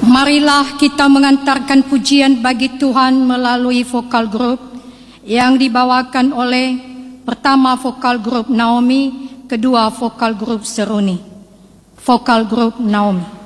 Marilah kita mengantarkan pujian bagi Tuhan melalui vokal group yang dibawakan oleh pertama vokal group Naomi, kedua vokal group Seruni. Vokal group Naomi.